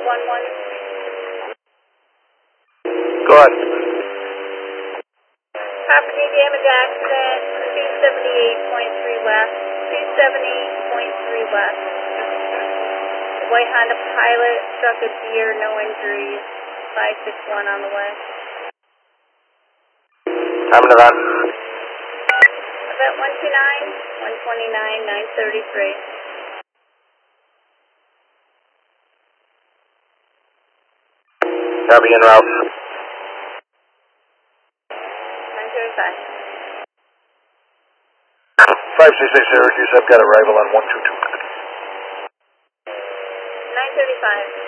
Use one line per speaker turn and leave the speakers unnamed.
Go ahead.
Property damage accident, 278.3 west, 270.3 west. White Honda Pilot struck a deer, no injuries, 561 on the way.
Time to that.
Event 129, 129, 933.
Copy en route.
935.
566 Syracuse, I've got arrival on 122.
935.